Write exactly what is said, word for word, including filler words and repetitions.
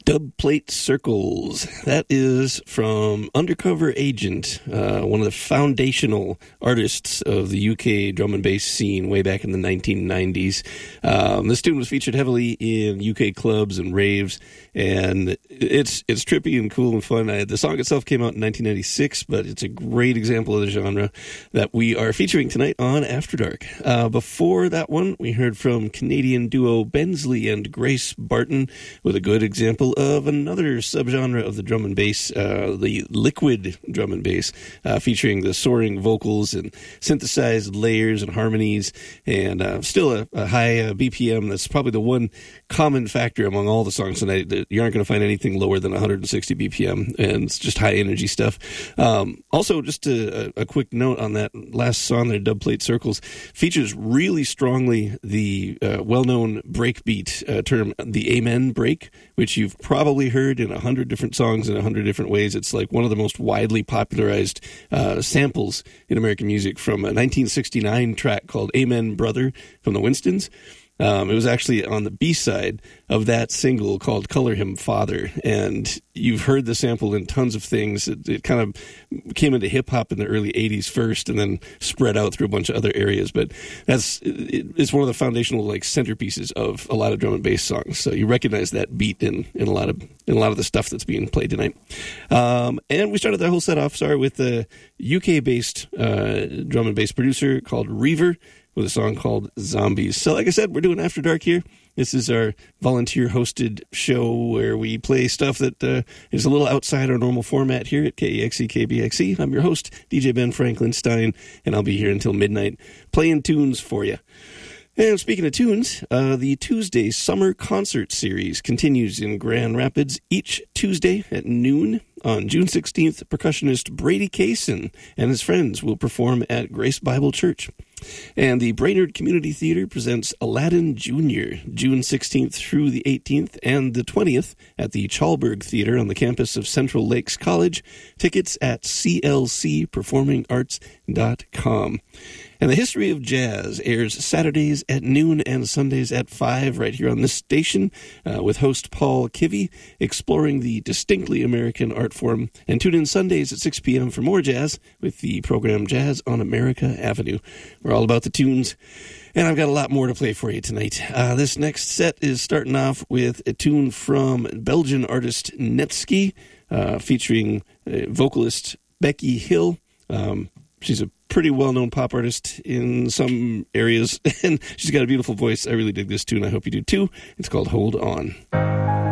Dubplate Circles. That is from Undercover Agent, uh, one of the foundational artists of the U K drum and bass scene way back in the nineteen nineties. Um, this tune was featured heavily in U K clubs and raves, and it's it's trippy and cool and fun. I, the song itself came out in nineteen ninety-six, but it's a great example of the genre that we are featuring tonight on After Dark. Uh, before that one, we heard from Canadian duo Bensley and Grace Barton with a good example of another subgenre of the drum and bass, uh, the liquid drum and bass, uh, featuring the soaring vocals and synthesized layers and harmonies, and uh, still a, a high uh, B P M. That's probably the one common factor among all the songs tonight. That you aren't going to find anything lower than one hundred sixty B P M, and it's just high energy stuff. Um, also, just a, a quick note on that last song there, Dubplate Circles, features really strongly the uh, well-known breakbeat uh, term, the amen break, which you've probably heard in a hundred different songs in a hundred different ways. It's like one of the most widely popularized uh, samples in American music from a nineteen sixty-nine track called Amen Brother from the Winstons. Um, it was actually on the B-side of that single called Color Him Father, and you've heard the sample in tons of things. It, it kind of came into hip-hop in the early eighties first and then spread out through a bunch of other areas, but that's it, it's one of the foundational like centerpieces of a lot of drum and bass songs, so you recognize that beat in, in, a, lot of, in a lot of the stuff that's being played tonight. Um, and we started that whole set off, sorry, with a U K-based uh, drum and bass producer called Reaver, with a song called Zombies. So like I said, we're doing After Dark here. This is our volunteer-hosted show where we play stuff that uh, is a little outside our normal format here at K E X E K B X E. I'm your host, D J Ben Franklin Stein, and I'll be here until midnight playing tunes for you. And speaking of tunes, uh, the Tuesday Summer Concert Series continues in Grand Rapids each Tuesday at noon. On June sixteenth, percussionist Brady Kaysen and his friends will perform at Grace Bible Church. And the Brainerd Community Theater presents Aladdin Junior June sixteenth through the eighteenth and the twentieth at the Chalberg Theater on the campus of Central Lakes College. Tickets at c l c performing arts dot com. And the History of Jazz airs Saturdays at noon and Sundays at five right here on this station uh, with host Paul Kivy exploring the distinctly American art form. And tune in Sundays at six p.m. for more jazz with the program Jazz on America Avenue. We're all about the tunes, and I've got a lot more to play for you tonight. Uh, this next set is starting off with a tune from Belgian artist Netsky, uh, featuring uh, vocalist Becky Hill. Um, she's a pretty well-known pop artist in some areas, and she's got a beautiful voice. I really dig this tune. I hope you do too. It's called Hold On.